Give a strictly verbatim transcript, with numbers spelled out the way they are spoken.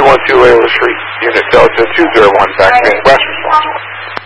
one two Layla Street. Unit Delta two zero one, back to West responsible.